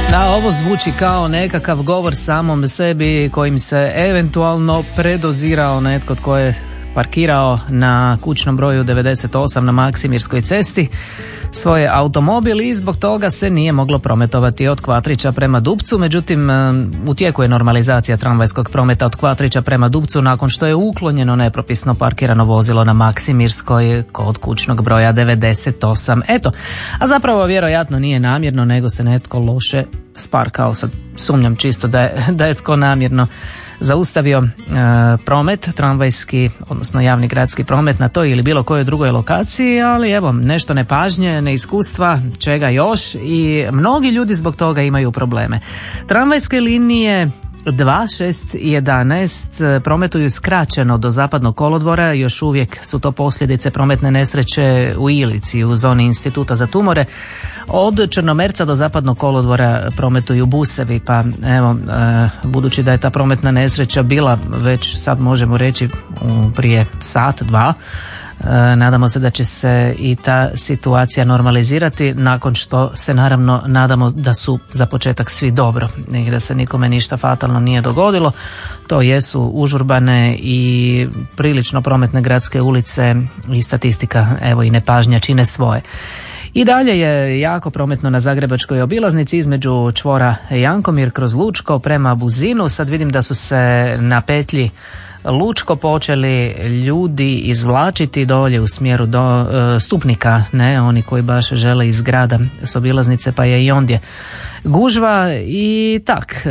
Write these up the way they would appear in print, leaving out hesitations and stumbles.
Da, ovo zvuči kao nekakav govor samom sebi kojim se eventualno predozirao netko tko je parkirao na kućnom broju 98 na Maksimirskoj cesti svoje automobil i zbog toga se nije moglo prometovati od Kvatrića prema Dupcu. Međutim, u tijeku je normalizacija tramvajskog prometa od Kvatrića prema Dupcu nakon što je uklonjeno nepropisno parkirano vozilo na Maksimirskoj kod kućnog broja 98. Eto, a zapravo vjerojatno nije namjerno, nego se netko loše sparkao. Sad sumnjam čisto da je tko namjerno zaustavio promet, tramvajski, odnosno javni gradski promet na toj ili bilo kojoj drugoj lokaciji, ali evo, nešto nepažnje, neiskustva, čega još, i mnogi ljudi zbog toga imaju probleme. Tramvajske linije 2, 6 i 11 prometuju skraćeno do Zapadnog kolodvora, još uvijek su to posljedice prometne nesreće u Ilici u zoni Instituta za tumore. Od Črnomerca do Zapadnog kolodvora prometuju busevi, pa evo, budući da je ta prometna nesreća bila već, sad možemo reći, prije sat, dva, nadamo se da će se i ta situacija normalizirati nakon što se naravno nadamo da su za početak svi dobro i da se nikome ništa fatalno nije dogodilo. To jesu užurbane i prilično prometne gradske ulice i statistika, evo, i nepažnja čine svoje. I dalje je jako prometno na zagrebačkoj obilaznici između čvora Jankomir kroz Lučko prema Buzinu. Sad vidim da su se na petlji Lučko počeli ljudi izvlačiti dolje u smjeru do Stupnika, ne, oni koji baš žele iz grada s obilaznice, pa je i ondje gužva i tak,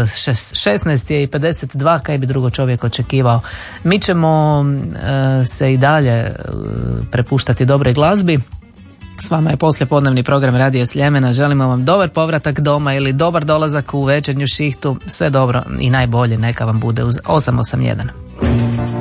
16 je i 52, kaj bi drugo čovjek očekivao. Mi ćemo se i dalje prepuštati dobroj glazbi. S vama je poslijepodnevni program Radija Sljemena. Želimo vam dobar povratak doma ili dobar dolazak u večernju šihtu. Sve dobro i najbolje neka vam bude uz 881.